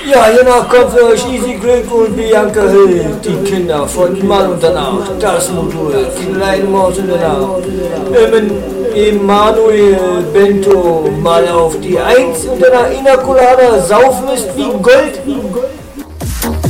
Ja, hiernach kommt für euch Easy Glück und Bianca Hill, die Kinder von Mal und danach, das Modul, kleinen Maus in der Nacht. Emanuel Bento mal auf die Eins und danach Ina Colada, saufen ist wie Gold.